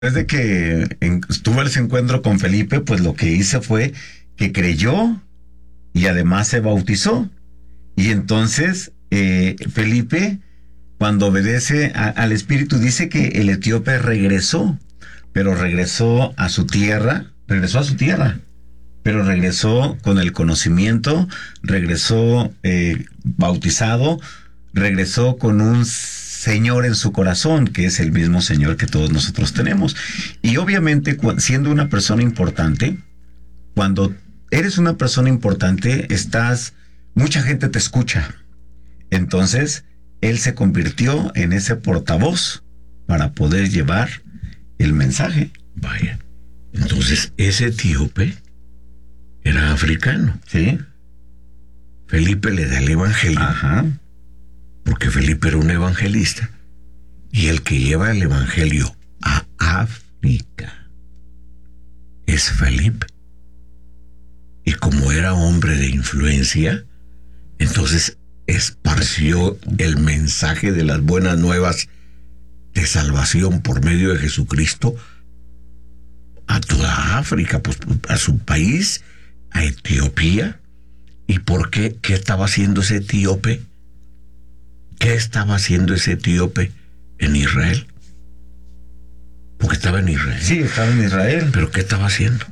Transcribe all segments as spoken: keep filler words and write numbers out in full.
Desde que en, tuvo ese encuentro con Felipe, pues lo que hice fue que creyó y además se bautizó. Y entonces eh, Felipe, cuando obedece a, al Espíritu, dice que el etíope regresó, pero regresó a su tierra, regresó a su tierra, pero regresó con el conocimiento, regresó eh, bautizado, regresó con un Señor en su corazón, que es el mismo Señor que todos nosotros tenemos. Y obviamente, siendo una persona importante, cuando eres una persona importante, estás, mucha gente te escucha. Entonces, él se convirtió en ese portavoz para poder llevar el mensaje. Vaya. Entonces, ese etíope era africano. Sí. Felipe le da el evangelio. Ajá. Porque Felipe era un evangelista. Y el que lleva el evangelio a África es Felipe. Y como era hombre de influencia, entonces esparció el mensaje de las buenas nuevas de salvación por medio de Jesucristo a toda África, pues a su país, a Etiopía. ¿Y por qué? ¿Qué estaba haciendo ese etíope? ¿Qué estaba haciendo ese etíope en Israel? Porque estaba en Israel. Sí, estaba en Israel. ¿Pero qué estaba haciendo?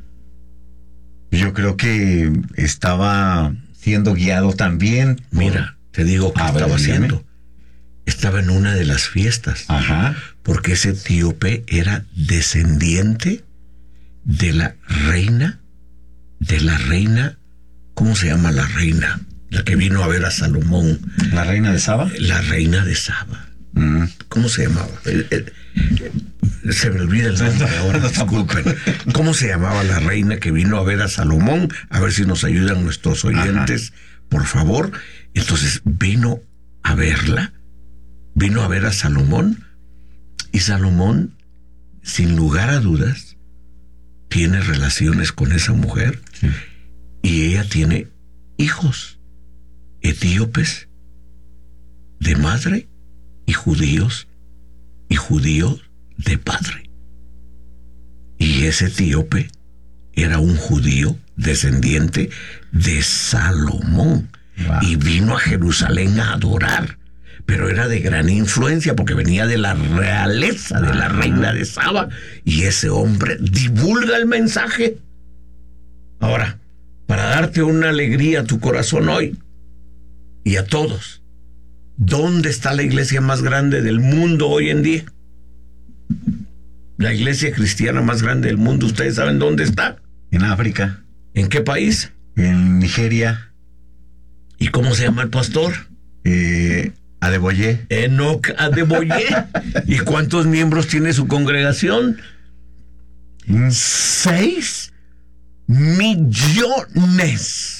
Yo creo que estaba siendo guiado también. Por... Mira, te digo qué estaba haciendo. Estaba en una de las fiestas. Ajá. Porque ese etíope era descendiente de la reina, de la reina, ¿cómo se llama la reina? La que vino a ver a Salomón. ¿La reina de Saba? La reina de Saba. Mm. ¿Cómo se llamaba? El, el, se me olvida el nombre ahora, disculpen. ¿Cómo se llamaba la reina que vino a ver a Salomón? A ver si nos ayudan nuestros oyentes, ajá, por favor. Entonces vino a verla, vino a ver a Salomón, y Salomón, sin lugar a dudas, tiene relaciones con esa mujer, sí, y ella tiene hijos etíopes de madre y judíos y judíos de padre. Y ese etíope era un judío descendiente de Salomón. Wow. Y vino a Jerusalén a adorar, pero era de gran influencia porque venía de la realeza de la reina de Saba, y ese hombre divulga el mensaje. Ahora, para darte una alegría a tu corazón hoy y a todos, ¿dónde está la iglesia más grande del mundo hoy en día? La iglesia cristiana más grande del mundo, ¿ustedes saben dónde está? En África. ¿En qué país? En Nigeria. ¿Y cómo se llama el pastor? Eh, Adeboye. Enoc Adeboye. ¿Y cuántos miembros tiene su congregación? Mm. Seis millones.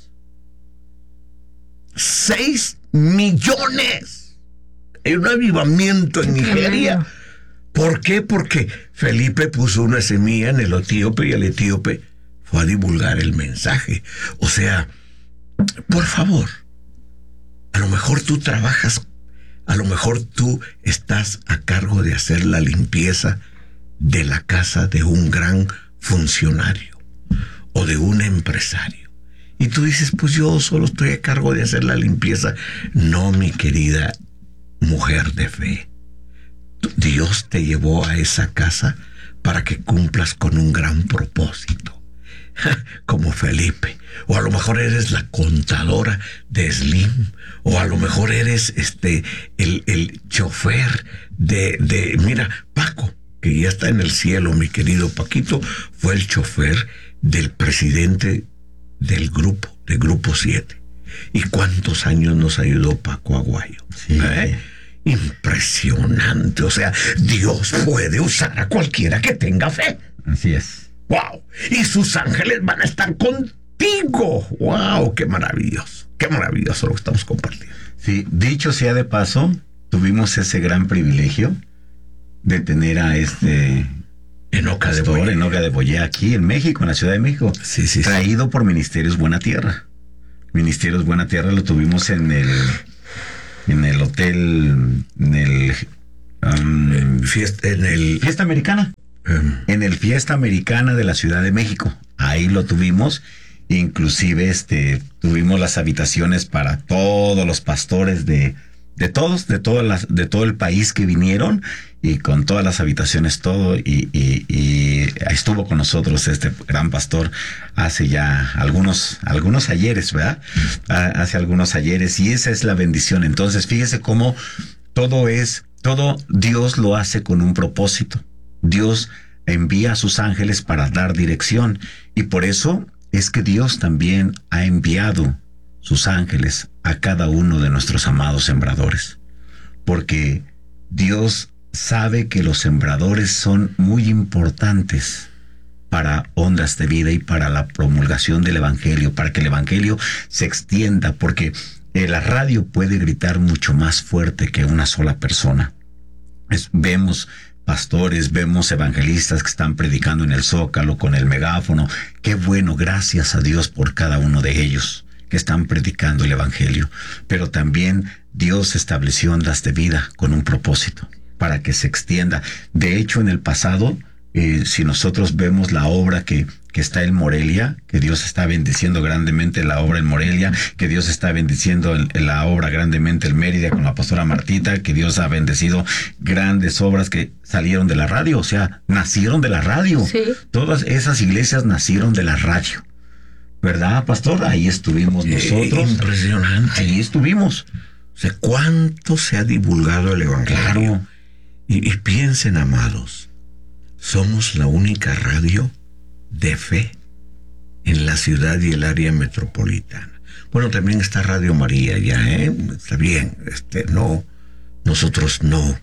Seis millones. Hay un avivamiento en Nigeria. ¿Por qué? Porque Felipe puso una semilla en el etíope y el etíope fue a divulgar el mensaje. O sea, por favor, a lo mejor tú trabajas, a lo mejor tú estás a cargo de hacer la limpieza de la casa de un gran funcionario o de un empresario. Y tú dices, pues yo solo estoy a cargo de hacer la limpieza. No, mi querida mujer de fe. Dios te llevó a esa casa para que cumplas con un gran propósito. Como Felipe. O a lo mejor eres la contadora de Slim. O a lo mejor eres este el, el chofer de, de... Mira, Paco, que ya está en el cielo, mi querido Paquito, fue el chofer del presidente del grupo, de Grupo siete. ¿Y cuántos años nos ayudó Paco Aguayo? Sí. ¿Eh? Impresionante. O sea, Dios puede usar a cualquiera que tenga fe. Así es. ¡Wow! Y sus ángeles van a estar contigo. ¡Wow! ¡Qué maravilloso! ¡Qué maravilloso lo que estamos compartiendo! Sí, dicho sea de paso, tuvimos ese gran privilegio de tener a este... Enoc Adeboye. Enoc Adeboye aquí en México, en la Ciudad de México. Sí, sí, traído sí. por Ministerios Buena Tierra. Ministerios Buena Tierra lo tuvimos en el... en el hotel... en el... Um, fiesta en el... Fiesta Americana. Um, en el Fiesta Americana de la Ciudad de México. Ahí lo tuvimos. Inclusive este, tuvimos las habitaciones para todos los pastores de... De todos, de todas las, de todo el país que vinieron, y con todas las habitaciones, todo, y, y, y estuvo con nosotros este gran pastor hace ya algunos, algunos ayeres, ¿verdad? Hace algunos ayeres, y esa es la bendición. Entonces, fíjese cómo todo es, todo Dios lo hace con un propósito. Dios envía a sus ángeles para dar dirección, y por eso es que Dios también ha enviado sus ángeles a cada uno de nuestros amados sembradores, porque Dios sabe que los sembradores son muy importantes para Ondas de Vida y para la promulgación del Evangelio, para que el Evangelio se extienda, porque eh, la radio puede gritar mucho más fuerte que una sola persona. Es, vemos pastores, vemos evangelistas que están predicando en el Zócalo con el megáfono. Qué bueno, gracias a Dios por cada uno de ellos que están predicando el Evangelio. Pero también Dios estableció Ondas de Vida con un propósito, para que se extienda. De hecho, en el pasado, eh, si nosotros vemos la obra que, que está en Morelia, que Dios está bendiciendo grandemente la obra en Morelia, que Dios está bendiciendo el, la obra grandemente en Mérida con la pastora Martita, que Dios ha bendecido grandes obras que salieron de la radio, o sea, nacieron de la radio. Sí. Todas esas iglesias nacieron de la radio. ¿Verdad, pastor? Ahí estuvimos nosotros. Eh, impresionante. Ahí estuvimos. O sea, ¿cuánto se ha divulgado el Evangelio? Claro. Y, y piensen, amados, somos la única radio de fe en la ciudad y el área metropolitana. Bueno, también está Radio María ya, ¿eh? Está bien. Este, no, nosotros no.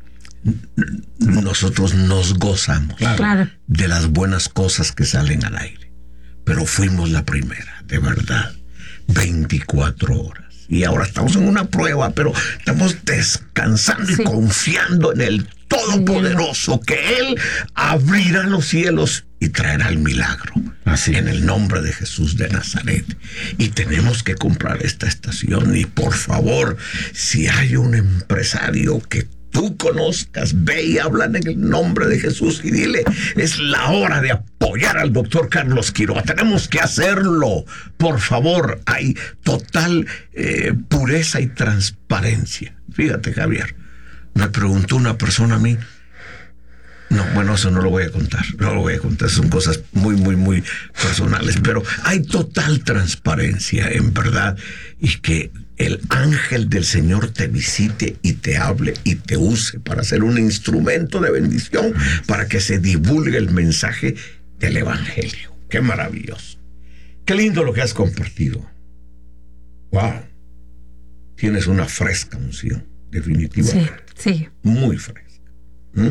Nosotros nos gozamos claro. de las buenas cosas que salen al aire. Pero fuimos la primera, de verdad, veinticuatro horas. Y ahora estamos en una prueba, pero estamos descansando sí. y confiando en el Todopoderoso, que Él abrirá los cielos y traerá el milagro. Así en el nombre de Jesús de Nazaret. Y tenemos que comprar esta estación. Y por favor, si hay un empresario que tú conozcas, ve y habla en el nombre de Jesús y dile, es la hora de apoyar al doctor Carlos Quiroga. Tenemos que hacerlo. Por favor, hay total eh, pureza y transparencia. Fíjate, Javier, me preguntó una persona a mí. No, bueno, eso no lo voy a contar, no lo voy a contar, son cosas muy, muy, muy personales, pero hay total transparencia, en verdad, y que el ángel del Señor te visite y te hable y te use para ser un instrumento de bendición, para que se divulgue el mensaje del Evangelio. ¡Qué maravilloso! ¡Qué lindo lo que has compartido! ¡Wow! Tienes una fresca unción, definitivamente. Sí, sí. Muy fresca. ¿Mm?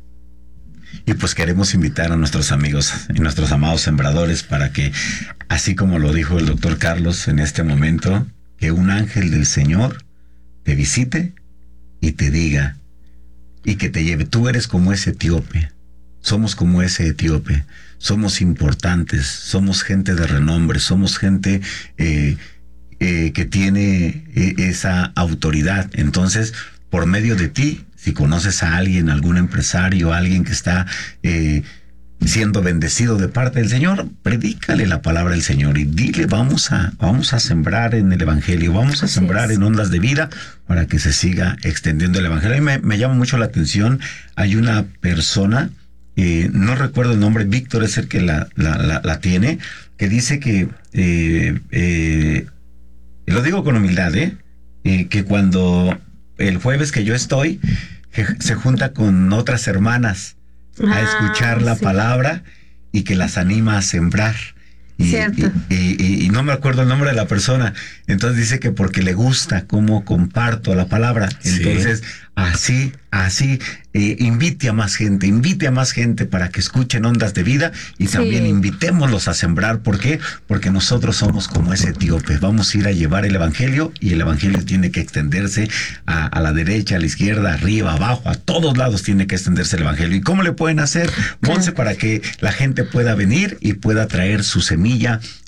Y pues queremos invitar a nuestros amigos y nuestros amados sembradores para que, así como lo dijo el doctor Carlos en este momento, que un ángel del Señor te visite y te diga, y que te lleve. Tú eres como ese etíope, somos como ese etíope, somos importantes, somos gente de renombre, somos gente eh, eh, que tiene eh, esa autoridad. Entonces, por medio de ti, si conoces a alguien, algún empresario, alguien que está eh, siendo bendecido de parte del Señor, predícale la palabra del Señor y dile, vamos a, vamos a sembrar en el Evangelio, vamos a sembrar en Ondas de Vida para que se siga extendiendo el Evangelio. A mí me, me llama mucho la atención, hay una persona, eh, no recuerdo el nombre, Víctor es el que la, la, la, la tiene, que dice que, eh, eh, lo digo con humildad, eh, eh, que cuando el jueves que yo estoy, que se junta con otras hermanas a ah, escuchar la sí. palabra y que las anima a sembrar. Y, Cierto. Y, y, y no me acuerdo el nombre de la persona. Entonces dice que porque le gusta cómo comparto la palabra. Entonces, sí. así, así, eh, invite a más gente, invite a más gente para que escuchen Ondas de Vida y sí. también invitémoslos a sembrar. ¿Por qué? Porque nosotros somos como ese etíope. Vamos a ir a llevar el Evangelio y el Evangelio tiene que extenderse a, a la derecha, a la izquierda, arriba, abajo, a todos lados tiene que extenderse el Evangelio. ¿Y cómo le pueden hacer, Monse, para que la gente pueda venir y pueda traer su semilla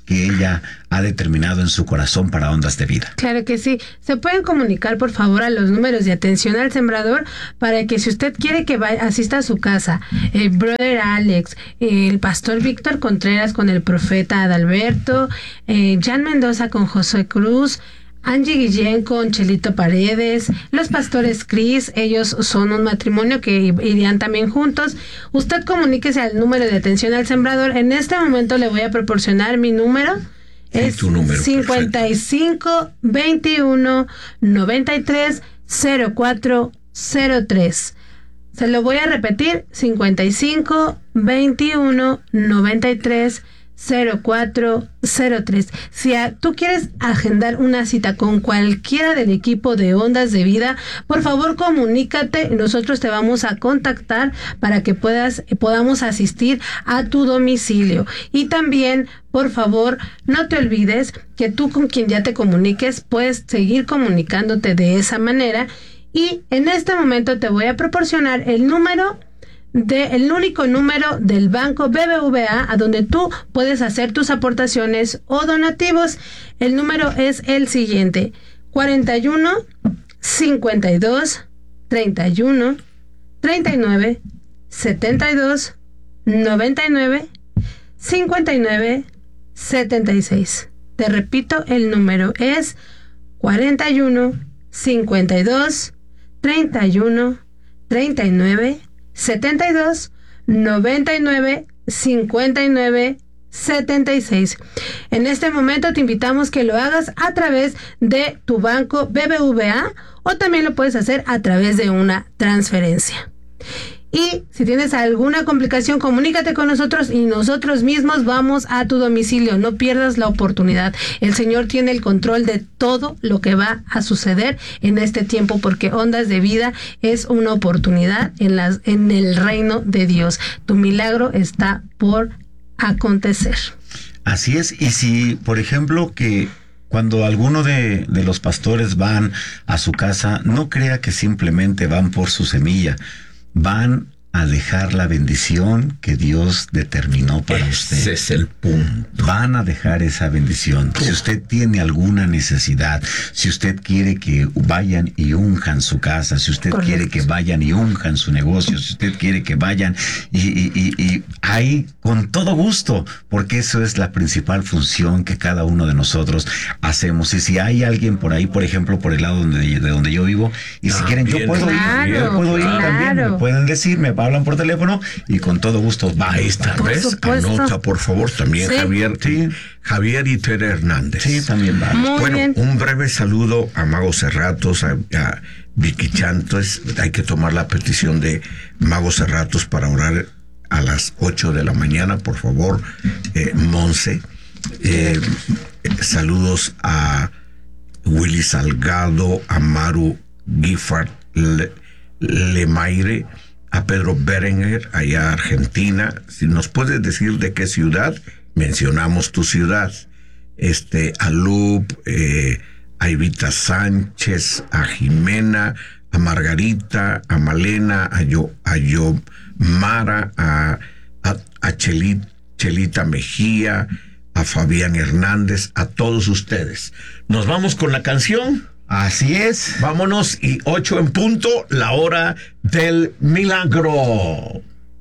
que ella ha determinado en su corazón para Ondas de Vida. Claro que sí. Se pueden comunicar, por favor, a los números de atención al sembrador para que si usted quiere que vaya, asista a su casa, el brother Alex, el pastor Víctor Contreras con el profeta Adalberto, eh, Jan Mendoza con José Cruz, Angie Guillén con Chelito Paredes, los pastores Cris, ellos son un matrimonio que irían también juntos. Usted comuníquese al número de atención al sembrador. En este momento le voy a proporcionar mi número. Es tu número, cincuenta y cinco, veintiuno, noventa y tres, cero cuatro cero tres. Se lo voy a repetir, cincuenta y cinco, veintiuno, noventa y tres, cero cuatro cero tres. Si a, tú quieres agendar una cita con cualquiera del equipo de Ondas de Vida, por favor comunícate, nosotros te vamos a contactar para que puedas podamos asistir a tu domicilio. Y también, por favor, no te olvides que tú con quien ya te comuniques puedes seguir comunicándote de esa manera. Y en este momento te voy a proporcionar el número de el único número del banco B B V A a donde tú puedes hacer tus aportaciones o donativos. El número es el siguiente: cuarenta y uno, cincuenta y dos, treinta y uno, treinta y nueve, setenta y dos, noventa y nueve, cincuenta y nueve, setenta y seis. Te repito, el número es cuarenta y uno, cincuenta y dos, treinta y uno, treinta y nueve, setenta y dos, noventa y nueve, cincuenta y nueve, setenta y seis. En este momento te invitamos que lo hagas a través de tu banco B B V A o también lo puedes hacer a través de una transferencia. Y si tienes alguna complicación, comunícate con nosotros y nosotros mismos vamos a tu domicilio. No pierdas la oportunidad. El Señor tiene el control de todo lo que va a suceder en este tiempo, porque Ondas de Vida es una oportunidad en las en el reino de Dios. Tu milagro está por acontecer. Así es. Y si, por ejemplo, que cuando alguno de, de los pastores van a su casa, no crea que simplemente van por su semilla. Van a dejar la bendición que Dios determinó para Ese usted. Ese es el punto. Van a dejar esa bendición. Si usted tiene alguna necesidad, si usted quiere que vayan y unjan su casa, si usted Correcto. quiere que vayan y unjan su negocio, si usted quiere que vayan y, y, y, y ahí con todo gusto, porque eso es la principal función que cada uno de nosotros hacemos. Y si hay alguien por ahí, por ejemplo, por el lado donde, de donde yo vivo, y si Ah, quieren, yo bien, puedo claro, ir, yo puedo ir claro. también, me pueden decir, me hablan por teléfono y con todo gusto va. Ahí está, Por ¿ves? supuesto. Anota, por favor, también Sí. Javier, Sí. Javier y Tere Hernández. Sí, también va. Muy Bueno, bien. un breve saludo a Mago Cerratos, a, a Vicky Chantos. Hay que tomar la petición de Mago Cerratos para orar a las ocho de la mañana, por favor, eh, Monse. Eh, saludos a Willy Salgado, a Maru Giffard Le, Lemaire, a Pedro Berenguer, allá Argentina. Si nos puedes decir de qué ciudad, mencionamos tu ciudad. Este, a Lup, eh, a Evita Sánchez, a Jimena, a Margarita, a Malena, a Yo, a Yomara, a, a, a Chelit, Chelita Mejía, a Fabián Hernández, a todos ustedes. Nos vamos con la canción. Así es. Vámonos, y ocho en punto, la hora del milagro.